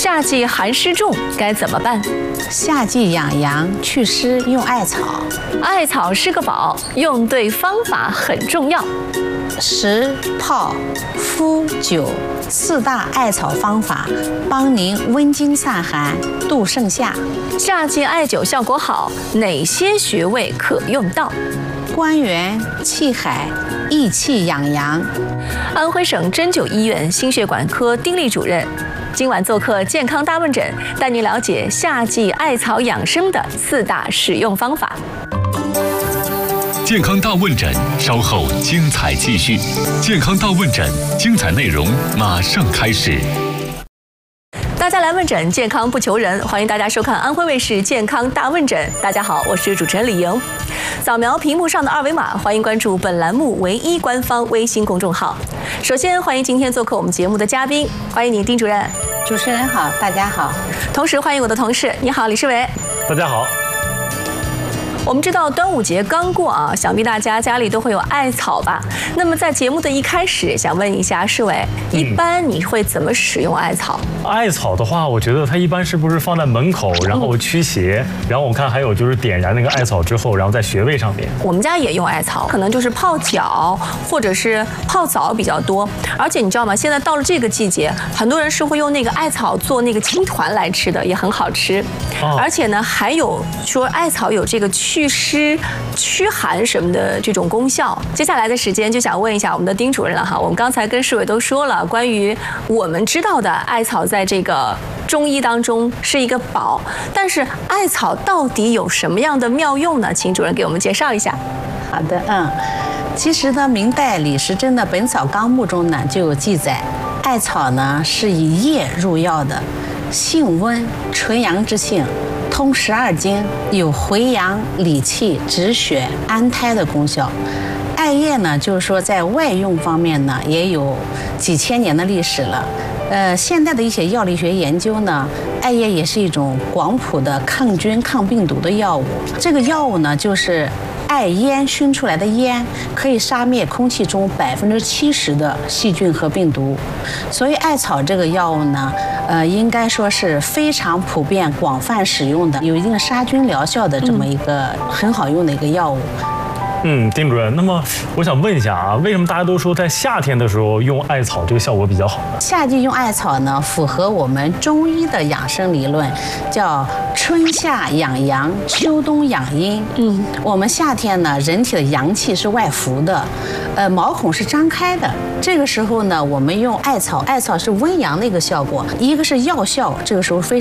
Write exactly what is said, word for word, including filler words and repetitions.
夏季寒湿重，该怎么办？ 夏季养阳祛湿用艾草， 艾草是个宝，用对方法很重要。 食、泡、敷、灸四大艾草方法，帮您温经散寒、度盛夏。 夏季艾灸效果好，哪些穴位可用到？ 关元、气海，益气养阳。 安徽省针灸医院心血管科丁丽主任今晚做客健康大问诊，带您了解夏季艾草养生的四大使用方法。 健康大问诊稍后精彩继续。健康大问诊精彩内容马上开始。 大家来问诊，健康不求人，欢迎大家收看安徽卫视健康大问诊。大家好，我是主持人李莹。扫描屏幕上的二维码，欢迎关注本栏目唯一官方微信公众号。首先欢迎今天做客我们节目的嘉宾，欢迎您丁主任。 主持人好，大家好。 同时欢迎我的同事，你好，李世伟。 大家好。 我们知道端午节刚过啊，想必大家家里都会有艾草吧？那么在节目的一开始，想问一下世伟，一般你会怎么使用艾草？ 嗯、艾草的话，我觉得它一般是不是放在门口，然后驱邪，嗯、然后我看还有就是点燃那个艾草之后，然后在穴位上面。 我们家也用艾草，可能就是泡脚或者是泡澡比较多。而且你知道吗？现在到了这个季节，很多人是会用那个艾草做那个青团来吃的，也很好吃。哦、而且呢，还有说艾草有这个祛湿、驱寒什么的这种功效。接下来的时间就想问一下我们的丁主任了哈。我们刚才跟世伟都说了，关于我们知道的艾草在这个中医当中是一个宝，但是艾草到底有什么样的妙用呢？请主任给我们介绍一下。 好的，嗯，其实呢，明代李时珍的《本草纲目》中呢就有记载，艾草呢是以叶入药的，性温，纯阳之性。通十二经，有回阳理气、止血、安胎的功效。艾叶呢，就是说在外用方面呢，也有几千年的历史了。呃，现代的一些药理学研究呢，艾叶也是一种广谱的抗菌、抗病毒的药物。这个药物呢，就是艾烟熏出来的烟，可以杀灭空气中百分之七十的细菌和病毒。所以艾草这个药物呢，呃，应该说是非常普遍、广泛使用的，有一定杀菌疗效的这么一个很好用的一个药物。 嗯，丁主任，那么我想问一下啊，为什么大家都说在夏天的时候用艾草这个效果比较好呢？ 夏季用艾草呢，符合我们中医的养生理论，叫春夏养阳，秋冬养阴。嗯，我们夏天呢，人体的阳气是外浮的，呃，毛孔是张开的。这个时候呢，我们用艾草，艾草是温阳的一个效果，一个是药效，这个时候非